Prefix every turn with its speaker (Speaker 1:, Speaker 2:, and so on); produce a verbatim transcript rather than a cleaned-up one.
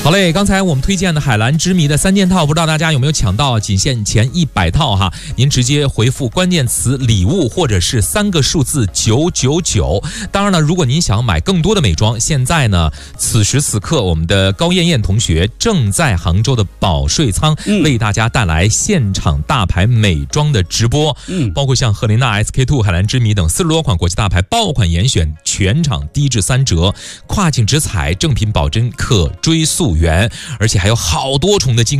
Speaker 1: 好嘞，刚才我们推荐的海蓝之谜的三件套，不知道大家有没有抢到？仅限前一百套哈，您直接回复关键词礼物或者是三个数字九九九。当然了，如果您想买更多的美妆，现在呢，此时此刻我们的高艳艳同学正在杭州的保税仓、嗯、为大家带来现场大牌美妆的直播，嗯，包括像赫莲娜、S K two、海蓝之谜等四十多款国际大牌爆款严选，全场低至三折，跨境直采，正品保真，可追溯源，而且还有好多重的惊